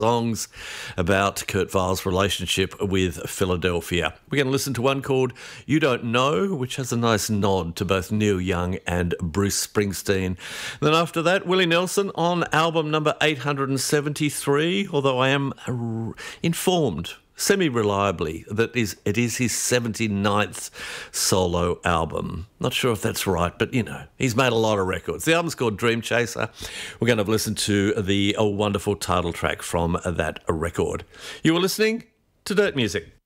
songs about Kurt Weill's relationship with Philadelphia. We're going to listen to one called You Don't Know, which has a nice nod to both Neil Young and Bruce Springsteen. Then after that, Willie Nelson on album number 873, although I am informed semi-reliably that it is his 79th solo album. Not sure if that's right, but, you know, he's made a lot of records. The album's called Dream Chaser. We're going to listen to the wonderful title track from that record. You were listening to Dirt Music.